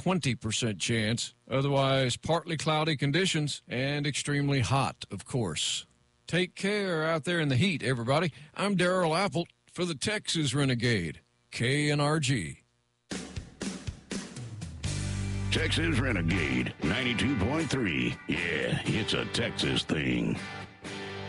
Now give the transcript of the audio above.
20% chance. Otherwise, partly cloudy conditions and extremely hot, of course. Take care out there in the heat, everybody. I'm Darrell Apple for the Texas Renegade, KNRG. Texas Renegade 92.3. Yeah, it's a Texas thing.